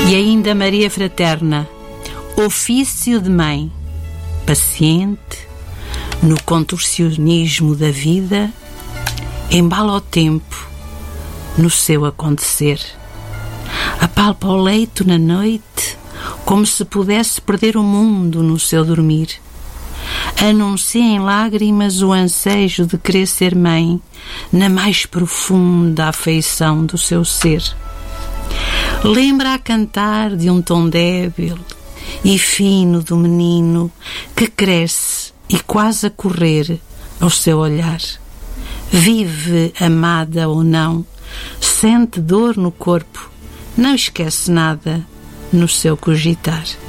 E ainda Maria Fraterna, ofício de mãe, paciente, no contorcionismo da vida, embala o tempo no seu acontecer. Apalpa o leito na noite, como se pudesse perder o mundo no seu dormir. Anuncia em lágrimas o ansejo de querer ser mãe, na mais profunda afeição do seu ser. Lembra a cantar de um tom débil e fino do menino que cresce e quase a correr ao seu olhar. Vive, amada ou não, sente dor no corpo, não esquece nada no seu cogitar.